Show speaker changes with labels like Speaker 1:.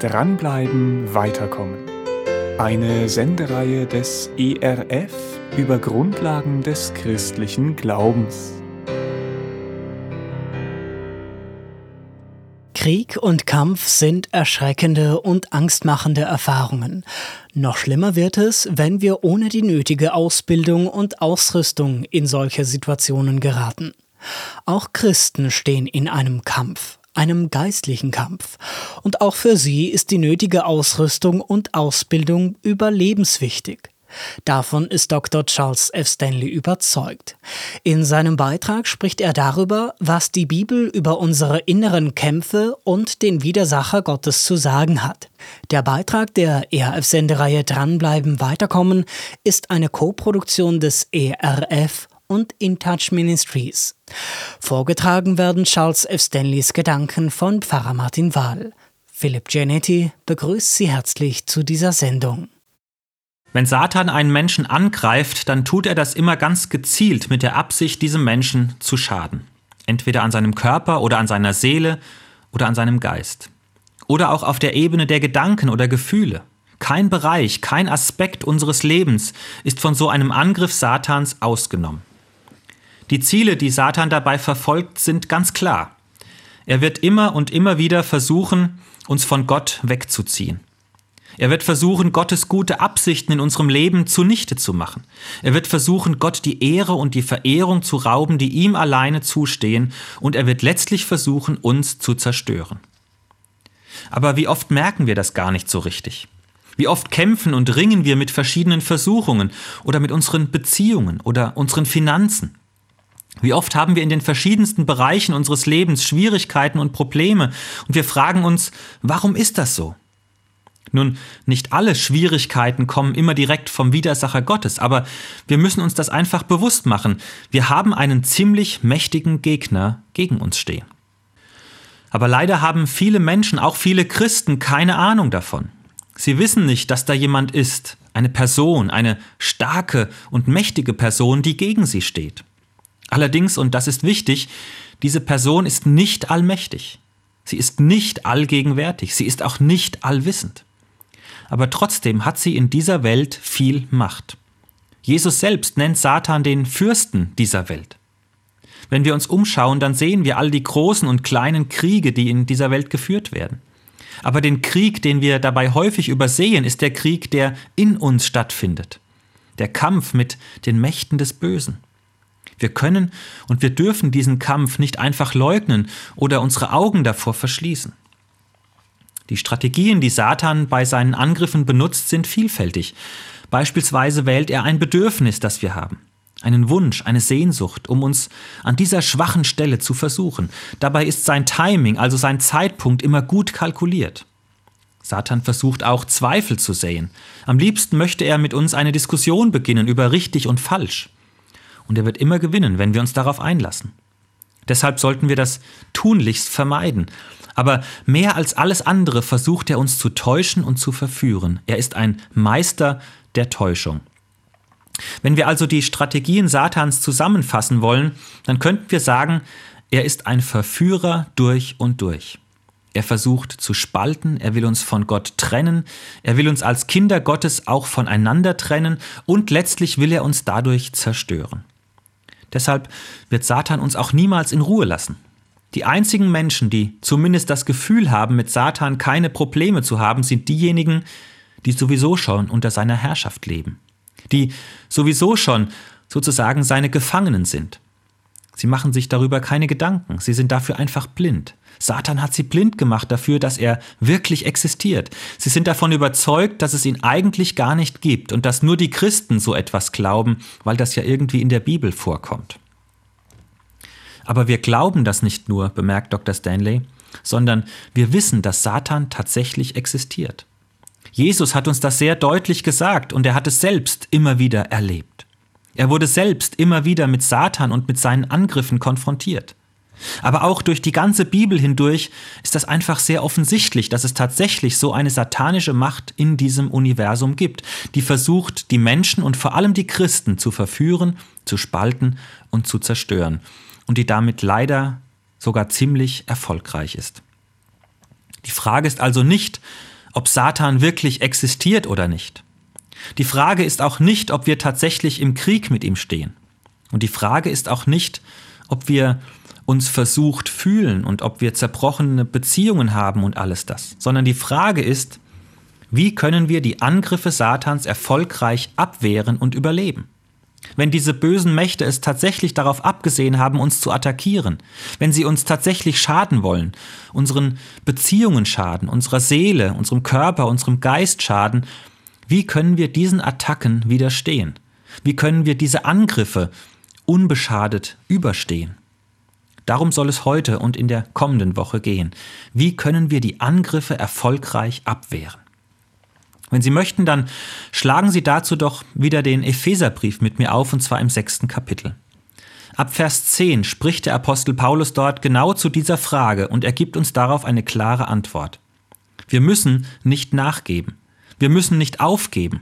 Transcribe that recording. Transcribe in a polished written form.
Speaker 1: Dranbleiben, Weiterkommen. Eine Sendereihe des ERF über Grundlagen des christlichen Glaubens.
Speaker 2: Krieg und Kampf sind erschreckende und angstmachende Erfahrungen. Noch schlimmer wird es, wenn wir ohne die nötige Ausbildung und Ausrüstung in solche Situationen geraten. Auch Christen stehen in einem Kampf, einem geistlichen Kampf. Und auch für sie ist die nötige Ausrüstung und Ausbildung überlebenswichtig. Davon ist Dr. Charles F. Stanley überzeugt. In seinem Beitrag spricht er darüber, was die Bibel über unsere inneren Kämpfe und den Widersacher Gottes zu sagen hat. Der Beitrag der ERF-Sendereihe Dranbleiben, Weiterkommen ist eine Koproduktion des ERF und InTouch Ministries. Vorgetragen werden Charles F. Stanleys Gedanken von Pfarrer Martin Wahl. Philipp Giannetti begrüßt Sie herzlich zu dieser Sendung.
Speaker 3: Wenn Satan einen Menschen angreift, dann tut er das immer ganz gezielt mit der Absicht, diesem Menschen zu schaden. Entweder an seinem Körper oder an seiner Seele oder an seinem Geist. Oder auch auf der Ebene der Gedanken oder Gefühle. Kein Bereich, kein Aspekt unseres Lebens ist von so einem Angriff Satans ausgenommen. Die Ziele, die Satan dabei verfolgt, sind ganz klar. Er wird immer und immer wieder versuchen, uns von Gott wegzuziehen. Er wird versuchen, Gottes gute Absichten in unserem Leben zunichte zu machen. Er wird versuchen, Gott die Ehre und die Verehrung zu rauben, die ihm alleine zustehen, und er wird letztlich versuchen, uns zu zerstören. Aber wie oft merken wir das gar nicht so richtig? Wie oft kämpfen und ringen wir mit verschiedenen Versuchungen oder mit unseren Beziehungen oder unseren Finanzen? Wie oft haben wir in den verschiedensten Bereichen unseres Lebens Schwierigkeiten und Probleme und wir fragen uns, warum ist das so? Nun, nicht alle Schwierigkeiten kommen immer direkt vom Widersacher Gottes, aber wir müssen uns das einfach bewusst machen. Wir haben einen ziemlich mächtigen Gegner gegen uns stehen. Aber leider haben viele Menschen, auch viele Christen, keine Ahnung davon. Sie wissen nicht, dass da jemand ist, eine Person, eine starke und mächtige Person, die gegen sie steht. Allerdings, und das ist wichtig, diese Person ist nicht allmächtig. Sie ist nicht allgegenwärtig. Sie ist auch nicht allwissend. Aber trotzdem hat sie in dieser Welt viel Macht. Jesus selbst nennt Satan den Fürsten dieser Welt. Wenn wir uns umschauen, dann sehen wir all die großen und kleinen Kriege, die in dieser Welt geführt werden. Aber den Krieg, den wir dabei häufig übersehen, ist der Krieg, der in uns stattfindet. Der Kampf mit den Mächten des Bösen. Wir können und wir dürfen diesen Kampf nicht einfach leugnen oder unsere Augen davor verschließen. Die Strategien, die Satan bei seinen Angriffen benutzt, sind vielfältig. Beispielsweise wählt er ein Bedürfnis, das wir haben. Einen Wunsch, eine Sehnsucht, um uns an dieser schwachen Stelle zu versuchen. Dabei ist sein Timing, also sein Zeitpunkt, immer gut kalkuliert. Satan versucht auch Zweifel zu säen. Am liebsten möchte er mit uns eine Diskussion beginnen über richtig und falsch. Und er wird immer gewinnen, wenn wir uns darauf einlassen. Deshalb sollten wir das tunlichst vermeiden. Aber mehr als alles andere versucht er uns zu täuschen und zu verführen. Er ist ein Meister der Täuschung. Wenn wir also die Strategien Satans zusammenfassen wollen, dann könnten wir sagen, er ist ein Verführer durch und durch. Er versucht zu spalten, er will uns von Gott trennen, er will uns als Kinder Gottes auch voneinander trennen und letztlich will er uns dadurch zerstören. Deshalb wird Satan uns auch niemals in Ruhe lassen. Die einzigen Menschen, die zumindest das Gefühl haben, mit Satan keine Probleme zu haben, sind diejenigen, die sowieso schon unter seiner Herrschaft leben. Die sowieso schon sozusagen seine Gefangenen sind. Sie machen sich darüber keine Gedanken, sie sind dafür einfach blind. Satan hat sie blind gemacht dafür, dass er wirklich existiert. Sie sind davon überzeugt, dass es ihn eigentlich gar nicht gibt und dass nur die Christen so etwas glauben, weil das ja irgendwie in der Bibel vorkommt. Aber wir glauben das nicht nur, bemerkt Dr. Stanley, sondern wir wissen, dass Satan tatsächlich existiert. Jesus hat uns das sehr deutlich gesagt und er hat es selbst immer wieder erlebt. Er wurde selbst immer wieder mit Satan und mit seinen Angriffen konfrontiert. Aber auch durch die ganze Bibel hindurch ist das einfach sehr offensichtlich, dass es tatsächlich so eine satanische Macht in diesem Universum gibt, die versucht, die Menschen und vor allem die Christen zu verführen, zu spalten und zu zerstören und die damit leider sogar ziemlich erfolgreich ist. Die Frage ist also nicht, ob Satan wirklich existiert oder nicht. Die Frage ist auch nicht, ob wir tatsächlich im Krieg mit ihm stehen. Und die Frage ist auch nicht, ob wir uns versucht fühlen und ob wir zerbrochene Beziehungen haben und alles das. Sondern die Frage ist, wie können wir die Angriffe Satans erfolgreich abwehren und überleben? Wenn diese bösen Mächte es tatsächlich darauf abgesehen haben, uns zu attackieren, wenn sie uns tatsächlich schaden wollen, unseren Beziehungen schaden, unserer Seele, unserem Körper, unserem Geist schaden, wie können wir diesen Attacken widerstehen? Wie können wir diese Angriffe unbeschadet überstehen? Darum soll es heute und in der kommenden Woche gehen. Wie können wir die Angriffe erfolgreich abwehren? Wenn Sie möchten, dann schlagen Sie dazu doch wieder den Epheserbrief mit mir auf, und zwar im 6. Kapitel. Ab Vers 10 spricht der Apostel Paulus dort genau zu dieser Frage und er gibt uns darauf eine klare Antwort. Wir müssen nicht nachgeben. Wir müssen nicht aufgeben.